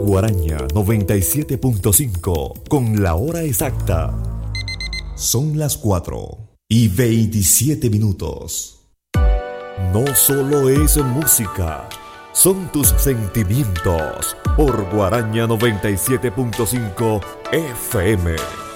Guaraña 97.5 con la hora exacta. Son las 4:27. No solo es música, son tus sentimientos por Guaraña 97.5 FM.